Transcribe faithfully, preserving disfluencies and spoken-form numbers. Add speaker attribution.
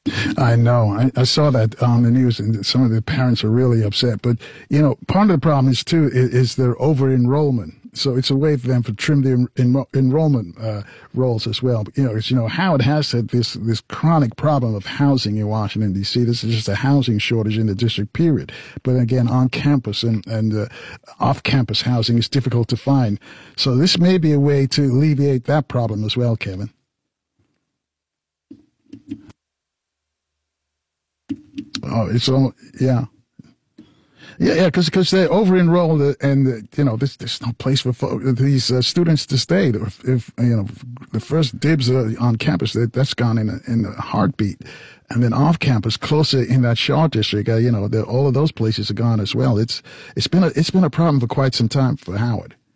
Speaker 1: I know. I, I saw that on the news, and some of the parents are really upset. But, you know, part of the problem is, too, is, is their over-enrollment. So it's a way for them to trim the en- en- enrollment uh, rolls as well. But, you know, it's, you know, Howard has had this, this chronic problem of housing in Washington, D C. This is just a housing shortage in the district, period. But again, on campus and, and uh, off-campus housing is difficult to find. So this may be a way to alleviate that problem as well, Kevin. Oh, it's all, yeah. Yeah, yeah, because because they're over enrolled, uh, and uh, you know there's there's no place for fo- these uh, students to stay. If, if you know the first dibs uh, on campus, that that's gone in a, in a heartbeat, and then off campus, closer in that Shaw district, uh, you know, all of those places are gone as well. It's it's been a it's been a problem for quite some time for Howard.